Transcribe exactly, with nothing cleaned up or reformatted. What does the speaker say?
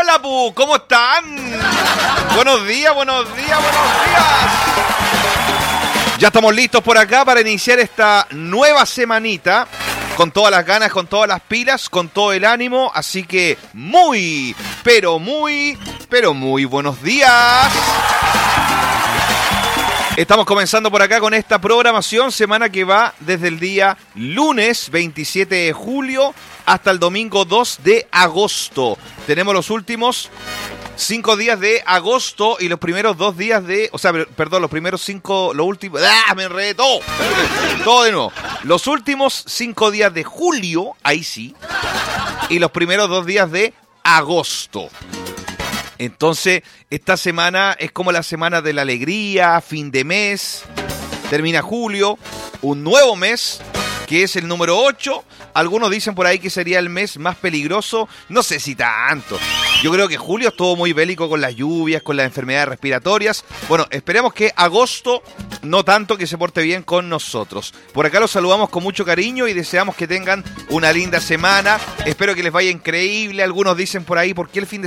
Hola, Pu, ¿cómo están? Buenos días, buenos días, buenos días. Ya estamos listos por acá para iniciar esta nueva semanita con todas las ganas, con todas las pilas, con todo el ánimo. Así que muy, pero muy, pero muy buenos días. Estamos comenzando por acá con esta programación, semana que va desde el día lunes veintisiete de julio hasta el domingo dos de agosto. Tenemos los últimos cinco días de agosto y los primeros dos días de... O sea, perdón, los primeros cinco... Los últimos... ¡Ah! Me enredé todo. Todo de nuevo. Los últimos cinco días de julio, ahí sí. Y los primeros dos días de agosto. Entonces, esta semana es como la semana de la alegría, fin de mes, termina julio, un nuevo mes, que es el número ocho. Algunos dicen por ahí que sería el mes más peligroso, no sé si tanto. Yo creo que julio estuvo muy bélico con las lluvias, con las enfermedades respiratorias. Bueno, esperemos que agosto no tanto, que se porte bien con nosotros. Por acá los saludamos con mucho cariño y deseamos que tengan una linda semana. Espero que les vaya increíble. Algunos dicen por ahí, ¿por qué el fin de